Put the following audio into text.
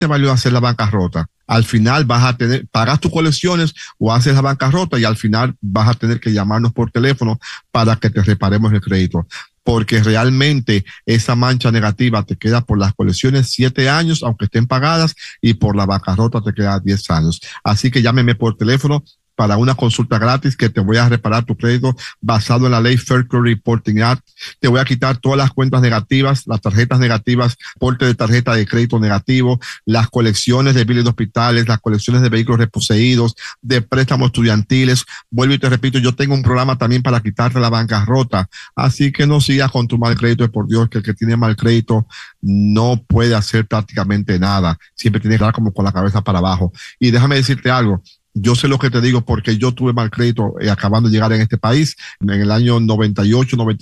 te valió hacer la bancarrota? Al final vas a tener, pagas tus colecciones o haces la bancarrota y al final vas a tener que llamarnos por teléfono para que te reparemos el crédito. Porque realmente esa mancha negativa te queda por las colecciones 7 años, aunque estén pagadas, y por la bancarrota te queda 10 años. Así que llámeme por teléfono para una consulta gratis que te voy a reparar tu crédito basado en la ley Fair Credit Reporting Act. Te voy a quitar todas las cuentas negativas, las tarjetas negativas, porte de tarjeta de crédito negativo, las colecciones de biles de hospitales, las colecciones de vehículos reposeídos, de préstamos estudiantiles. Vuelvo y te repito, yo tengo un programa también para quitarte la bancarrota. Así que no sigas con tu mal crédito, por Dios, que el que tiene mal crédito no puede hacer prácticamente nada. Siempre tiene que estar como con la cabeza para abajo. Y déjame decirte algo. Yo sé lo que te digo porque yo tuve mal crédito acabando de llegar en este país en el año 98, 99.